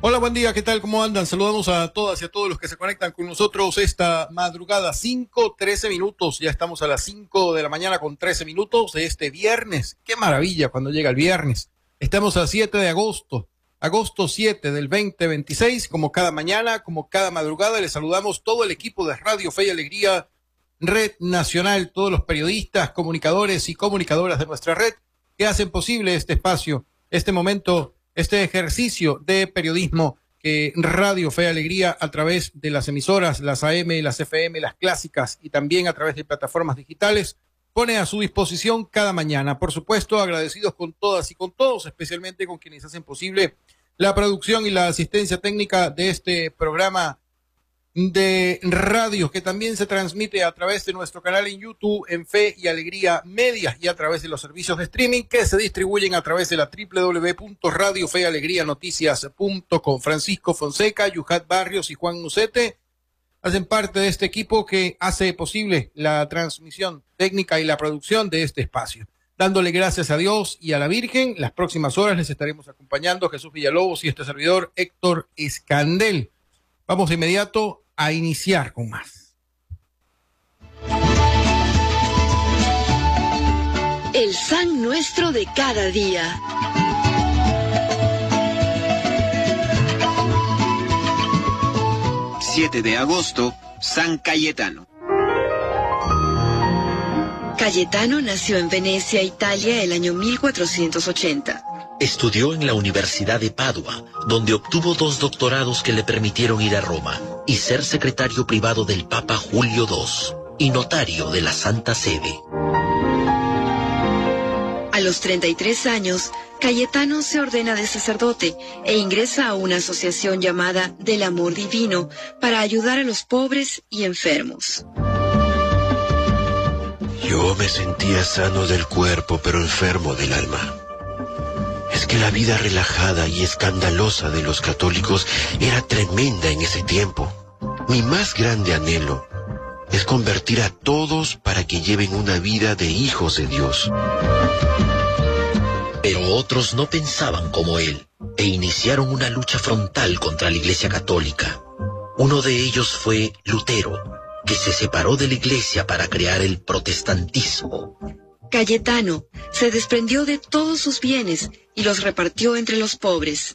Hola, buen día, ¿qué tal? ¿Cómo andan? Saludamos a todas y a todos los que se conectan con nosotros esta madrugada, 5:13. Ya estamos a las 5 de la mañana con 13 minutos de este viernes. Qué maravilla cuando llega el viernes. Estamos a 7 de agosto, agosto 7 del 2026. Como cada mañana, como cada madrugada, les saludamos todo el equipo de Radio Fe y Alegría, Red Nacional, todos los periodistas, comunicadores y comunicadoras de nuestra red que hacen posible este espacio, este momento, este ejercicio de periodismo que Radio Fe y Alegría, a través de las emisoras, las AM, las FM, las clásicas y también a través de plataformas digitales, pone a su disposición cada mañana. Por supuesto, agradecidos con todas y con todos, especialmente con quienes hacen posible la producción y la asistencia técnica de este programa de radio, que también se transmite a través de nuestro canal en YouTube, en Fe y Alegría Media, y a través de los servicios de streaming que se distribuyen a través de la www.radiofealegrianoticias.com. Francisco Fonseca, Yuhat Barrios y Juan Nucete hacen parte de este equipo que hace posible la transmisión técnica y la producción de este espacio. Dándole gracias a Dios y a la Virgen, las próximas horas les estaremos acompañando Jesús Villalobos y este servidor Héctor Escandel. Vamos de inmediato a iniciar con más. El San Nuestro de cada día. ...7 de agosto, San Cayetano. Cayetano nació en Venecia, Italia, el año 1480. Estudió en la Universidad de Padua, donde obtuvo 2 doctorados que le permitieron ir a Roma y ser secretario privado del Papa Julio II y notario de la Santa Sede. A los 33 años, Cayetano se ordena de sacerdote e ingresa a una asociación llamada Del Amor Divino para ayudar a los pobres y enfermos. Yo me sentía sano del cuerpo, pero enfermo del alma. Es que la vida relajada y escandalosa de los católicos era tremenda en ese tiempo. Mi más grande anhelo es convertir a todos para que lleven una vida de hijos de Dios. Pero otros no pensaban como él e iniciaron una lucha frontal contra la Iglesia Católica. Uno de ellos fue Lutero, que se separó de la Iglesia para crear el protestantismo. Cayetano se desprendió de todos sus bienes y los repartió entre los pobres.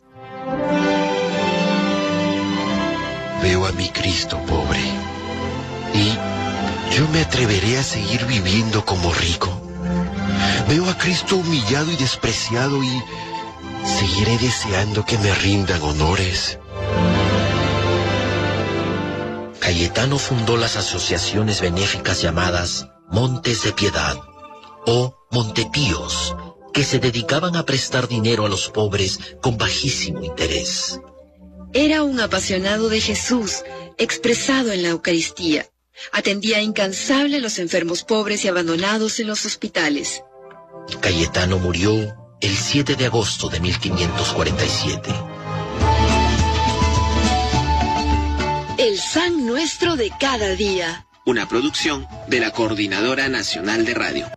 Veo a mi Cristo pobre y yo me atreveré a seguir viviendo como rico. Veo a Cristo humillado y despreciado y seguiré deseando que me rindan honores. Cayetano fundó las asociaciones benéficas llamadas Montes de Piedad o Montepíos, que se dedicaban a prestar dinero a los pobres con bajísimo interés. Era un apasionado de Jesús, expresado en la Eucaristía. Atendía incansable a los enfermos pobres y abandonados en los hospitales. Cayetano murió el 7 de agosto de 1547. El San Nuestro de cada día. Una producción de la Coordinadora Nacional de Radio.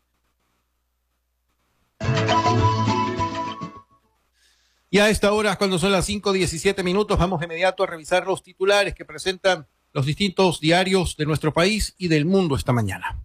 Y a esta hora, cuando son las 5:17, vamos de inmediato a revisar los titulares que presentan los distintos diarios de nuestro país y del mundo esta mañana.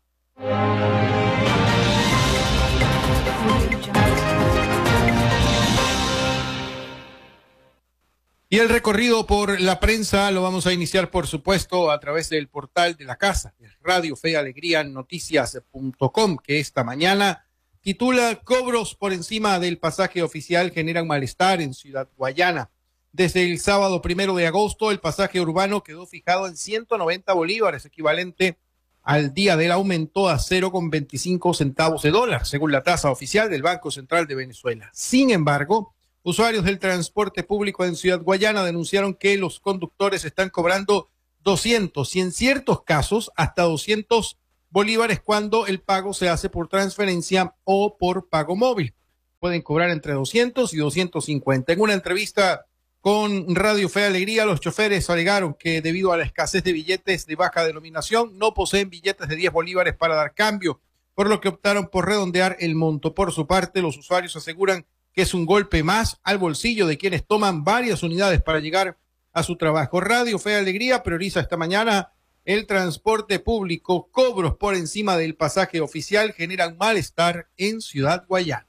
Y el recorrido por la prensa lo vamos a iniciar, por supuesto, a través del portal de la casa, de Radio Fe y Alegría Noticias.com, que esta mañana titula: cobros por encima del pasaje oficial generan malestar en Ciudad Guayana. Desde el sábado 1 de agosto, el pasaje urbano quedó fijado en 190 bolívares, equivalente al día del aumento a 0,25 centavos de dólar, según la tasa oficial del Banco Central de Venezuela. Sin embargo, usuarios del transporte público en Ciudad Guayana denunciaron que los conductores están cobrando 200 y en ciertos casos hasta 200 bolívares cuando el pago se hace por transferencia o por pago móvil. Pueden cobrar entre 200 y 250. En una entrevista con Radio Fe y Alegría, los choferes alegaron que debido a la escasez de billetes de baja denominación no poseen billetes de 10 bolívares para dar cambio, por lo que optaron por redondear el monto. Por su parte, los usuarios aseguran que es un golpe más al bolsillo de quienes toman varias unidades para llegar a su trabajo. Radio Fe y Alegría prioriza esta mañana el transporte público. Cobros por encima del pasaje oficial generan malestar en Ciudad Guayana.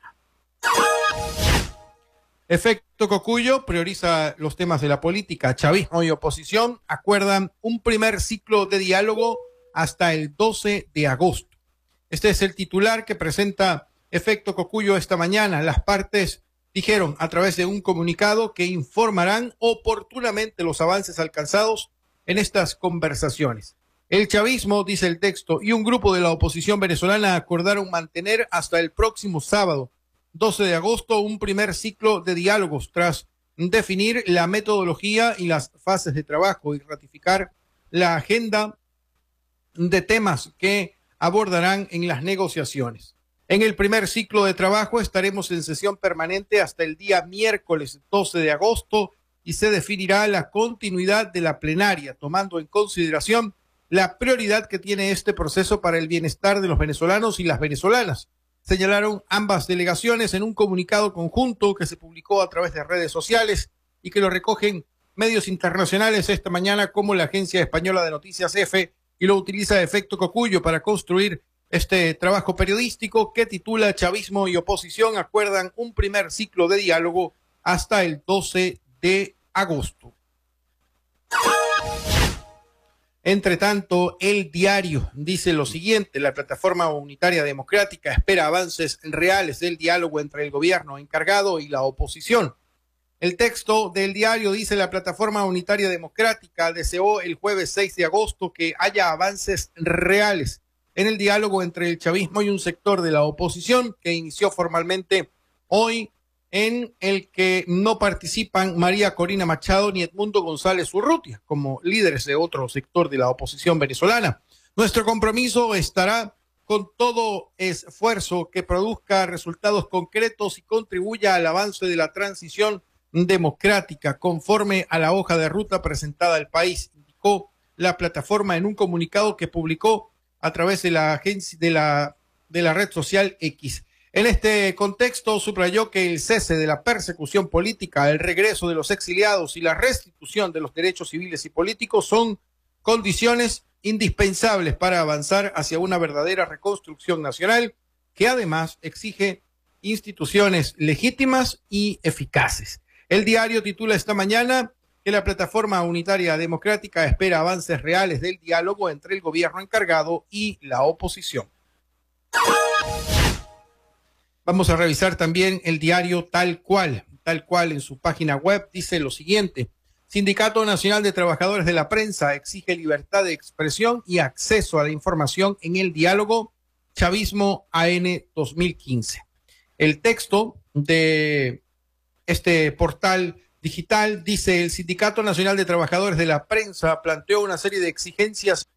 Efecto Cocuyo prioriza los temas de la política. Chavismo y oposición acuerdan un primer ciclo de diálogo hasta el 12 de agosto. Este es el titular que presenta Efecto Cocuyo esta mañana. Las partes dijeron a través de un comunicado que informarán oportunamente los avances alcanzados en estas conversaciones. El chavismo, dice el texto, y un grupo de la oposición venezolana acordaron mantener hasta el próximo sábado, 12 de agosto, un primer ciclo de diálogos tras definir la metodología y las fases de trabajo y ratificar la agenda de temas que abordarán en las negociaciones. En el primer ciclo de trabajo estaremos en sesión permanente hasta el día miércoles 12 de agosto y se definirá la continuidad de la plenaria, tomando en consideración la prioridad que tiene este proceso para el bienestar de los venezolanos y las venezolanas, señalaron ambas delegaciones en un comunicado conjunto que se publicó a través de redes sociales y que lo recogen medios internacionales esta mañana como la Agencia Española de Noticias EFE, y lo utiliza Efecto Cocuyo para construir este trabajo periodístico que titula Chavismo y oposición acuerdan un primer ciclo de diálogo hasta el 12 de agosto. Entre tanto, El Diario dice lo siguiente: la Plataforma Unitaria Democrática espera avances reales del diálogo entre el gobierno encargado y la oposición. El texto del Diario dice: la Plataforma Unitaria Democrática deseó el jueves 6 de agosto que haya avances reales en el diálogo entre el chavismo y un sector de la oposición que inició formalmente hoy, en el que no participan María Corina Machado ni Edmundo González Urrutia como líderes de otro sector de la oposición venezolana. Nuestro compromiso estará con todo esfuerzo que produzca resultados concretos y contribuya al avance de la transición democrática conforme a la hoja de ruta presentada al país, indicó la plataforma en un comunicado que publicó a través de la agencia de la red social X. En este contexto, subrayó que el cese de la persecución política, el regreso de los exiliados y la restitución de los derechos civiles y políticos son condiciones indispensables para avanzar hacia una verdadera reconstrucción nacional que además exige instituciones legítimas y eficaces. El Diario titula esta mañana que la Plataforma Unitaria Democrática espera avances reales del diálogo entre el gobierno encargado y la oposición. Vamos a revisar también el diario Tal Cual en su página web dice lo siguiente: Sindicato Nacional de Trabajadores de la Prensa exige libertad de expresión y acceso a la información en el diálogo Chavismo AN 2015. El texto de este portal digital dice: el Sindicato Nacional de Trabajadores de la Prensa planteó una serie de exigencias